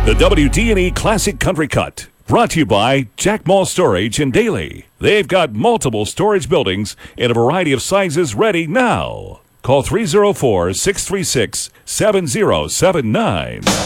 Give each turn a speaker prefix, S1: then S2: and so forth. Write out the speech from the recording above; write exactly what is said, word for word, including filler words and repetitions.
S1: The W D and E Classic Country Cut, brought to you by Jack Mall Storage in Daly. They've got multiple storage buildings in a variety of sizes ready now. Call three oh four, six three six, seven oh seven nine.